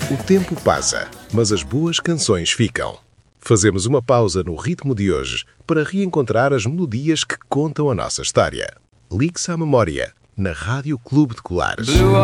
O tempo passa, mas as boas canções ficam. Fazemos uma pausa no ritmo de hoje para reencontrar as melodias que contam a nossa história. Ligue-se à memória, na Rádio Clube de Colares. Blue